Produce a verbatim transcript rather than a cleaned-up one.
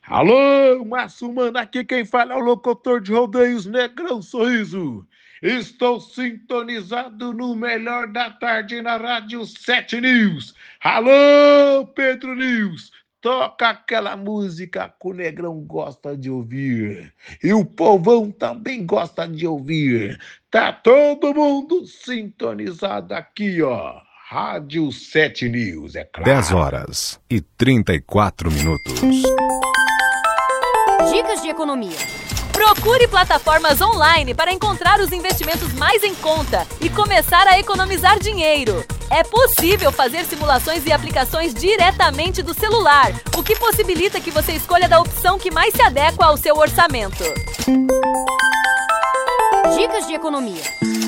Alô, Márcio Mano, aqui quem fala é o locutor de rodeios Negrão Sorriso. Estou sintonizado no melhor da tarde na Rádio sete News. Alô, Pedro News, toca aquela música que o Negrão gosta de ouvir. E o povão também gosta de ouvir. Tá todo mundo sintonizado aqui, ó. Rádio sete News, é claro. dez horas e trinta e quatro minutos. Dicas de economia. Procure plataformas online para encontrar os investimentos mais em conta e começar a economizar dinheiro. É possível fazer simulações e aplicações diretamente do celular, o que possibilita que você escolha da opção que mais se adequa ao seu orçamento. Dicas de economia.